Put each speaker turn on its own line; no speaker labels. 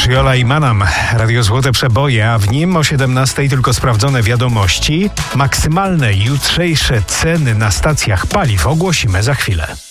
Jola i Manam, Radio Złote Przeboje, a w nim o 17:00 tylko sprawdzone wiadomości. Maksymalne jutrzejsze ceny na stacjach paliw ogłosimy za chwilę.